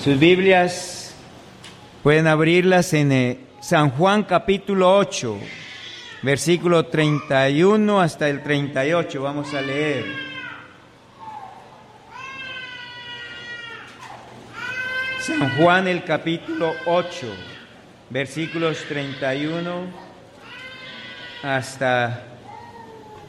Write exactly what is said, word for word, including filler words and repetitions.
Sus Biblias pueden abrirlas en eh, San Juan capítulo ocho, versículo treinta y uno hasta el treinta y ocho. Vamos a leer. San Juan el capítulo ocho, versículos treinta y uno hasta